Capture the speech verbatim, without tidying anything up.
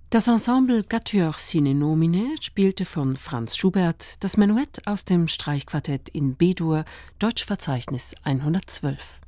Das Ensemble Quatuors sine nomine spielte von Franz Schubert das Menuett aus dem Streichquartett in B-Dur, Deutschverzeichnis hundertzwölf.